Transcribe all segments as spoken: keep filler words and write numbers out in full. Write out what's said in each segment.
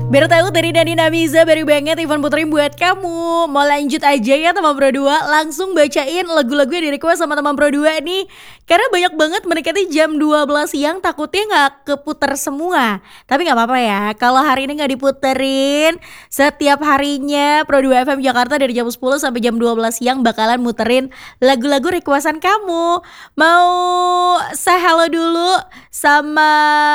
Biar tahu dari Dani Namiza baru banget Ivan puterin buat kamu. Mau lanjut aja ya teman Pro dua, langsung bacain lagu-lagu yang di-request sama teman Pro dua nih. Karena banyak banget mendekati jam dua belas siang takutnya gak keputer semua. Tapi gak apa-apa ya, kalau hari ini gak diputerin, setiap harinya Pro dua F M Jakarta dari jam sepuluh sampai jam dua belas siang bakalan muterin lagu-lagu requestan kamu. Mau say hello dulu sama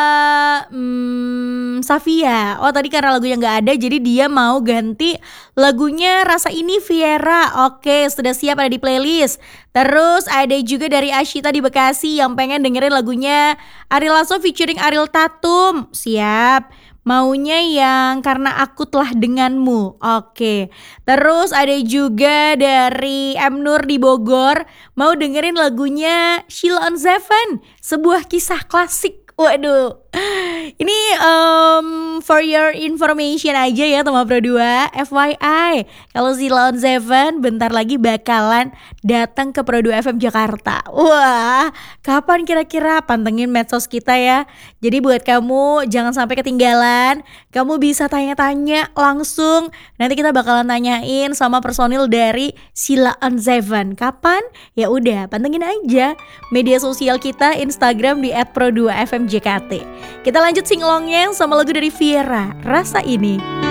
hmm, Safia. Oh tadi karena lagunya gak ada jadi dia mau ganti lagunya Rasa Ini Viera. Oke, sudah siap, ada di playlist. Terus ada juga dari Ashita di Bekasi yang pengen dengerin lagunya Ariel Lasso featuring Ariel Tatum. Siap. Maunya yang Karena Aku Telah Denganmu. Oke. Terus ada juga dari M Nur di Bogor, mau dengerin lagunya Sheila on Seven, sebuah kisah klasik. Waduh, ini um, for your information aja ya teman Pro dua. F Y I, kalau Sheila on Seven bentar lagi bakalan datang ke Pro dua F M Jakarta. Wah, kapan kira-kira? Pantengin medsos kita ya. Jadi buat kamu jangan sampai ketinggalan. Kamu bisa tanya-tanya langsung. Nanti kita bakalan tanyain sama personil dari Sheila on Seven. Kapan? Ya udah, pantengin aja media sosial kita, Instagram di et pro dua F M J K T. Kita lanjut singlongnya sama lagu dari Viera, Rasa Ini.